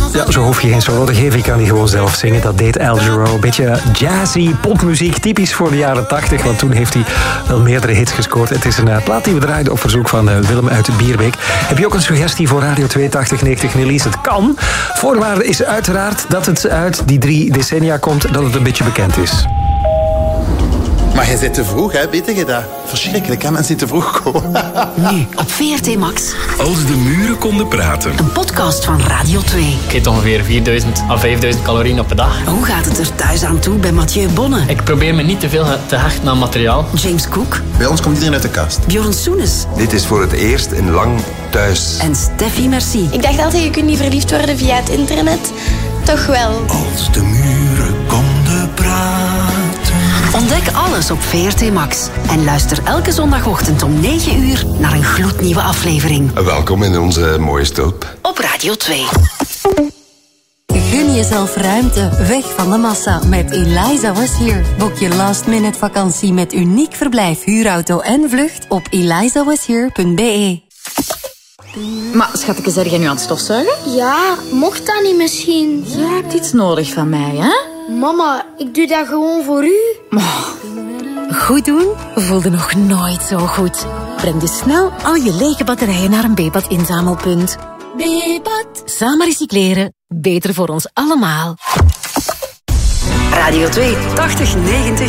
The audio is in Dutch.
Ja, zo hoef je geen solo te geven. Je kan die gewoon zelf zingen. Dat deed Al Jarreau. Een beetje jazzy popmuziek, typisch voor de jaren 80. Want toen heeft hij wel meerdere hits gescoord. Het is een plaat die we draaiden op verzoek van Willem uit Bierbeek. Heb je ook een suggestie voor Radio 8290 Nelly's? Het kan. Voorwaarde is uiteraard dat het uit die 3 decennia komt. Dat het een beetje bekend is. Maar jij zit te vroeg, hè? Weet je dat? Verschrikkelijk, hè? Mensen die te vroeg komen. Nu op VRT Max. Als de muren konden praten. Een podcast van Radio 2. Ik eet ongeveer 4000 à 5000 calorieën op een dag. Hoe gaat het er thuis aan toe bij Mathieu Bonne? Ik probeer me niet te veel te hechten aan materiaal. James Cook. Bij ons komt iedereen uit de kast. Bjorn Soenes. Dit is voor het eerst in lang thuis. En Steffi Merci. Ik dacht altijd, je kunt niet verliefd worden via het internet. Toch wel. Als de muren konden praten. Ontdek alles op VRT Max. En luister elke zondagochtend om 9 uur naar een gloednieuwe aflevering. Welkom in onze mooie stulp. Op Radio 2. Gun jezelf ruimte, weg van de massa met Eliza Was Here. Boek je last-minute vakantie met uniek verblijf, huurauto en vlucht op elizawashere.be. Maar schatje, zeg jij nu aan het stofzuigen? Ja, mocht dat niet misschien? Jij hebt iets nodig van mij, hè? Mama, ik doe dat gewoon voor u. Goed doen voelde nog nooit zo goed. Breng dus snel al je lege batterijen naar een Bepat inzamelpunt. Bepat. Samen recycleren. Beter voor ons allemaal. Radio 2, 80-90